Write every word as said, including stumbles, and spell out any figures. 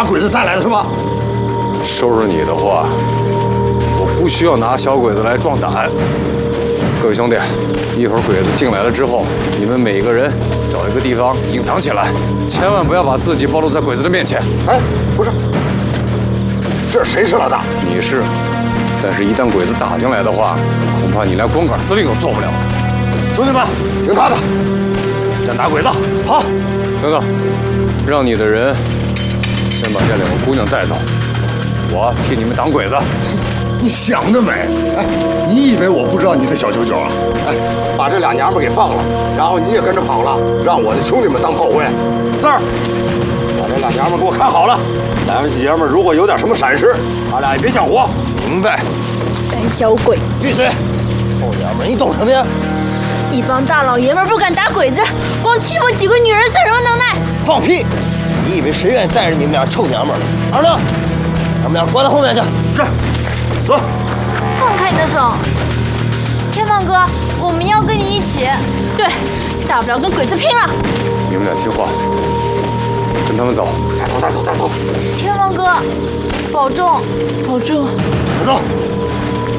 把鬼子带来的是吧？ 收拾你的话，我不需要拿小鬼子来壮胆。各位兄弟，一会儿鬼子进来了之后，你们每个人找一个地方隐藏起来，千万不要把自己暴露在鬼子的面前。 哎，不是，这谁是老大？ 你是，但是一旦鬼子打进来的话，恐怕你连光杆司令都做不了。 兄弟们，听他的，先打鬼子。好， 等等，让你的人先把这两个姑娘带走，我替你们挡鬼子。 你想得美！哎，你以为我不知道你的小九九啊？哎，把这俩娘们给放了，然后你也跟着跑了，让我的兄弟们当炮灰。四儿，把这俩娘们给我看好了，咱们爷们如果有点什么闪失，他俩也别想活。 明白。 胆小鬼， 闭嘴！臭娘们，你懂什么呀？ 一帮大老爷们不敢打鬼子，光欺负几个女人算什么能耐？ 放屁！你以为谁愿意带着你们俩臭娘们呢？二乐，咱们俩关到后面去。 是。走， 放开你的手，天放哥，我们要跟你一起。对，大不了跟鬼子拼了。 你们俩听话，跟他们走。 带走，带走，带走。 天放哥，保重，保重。 走。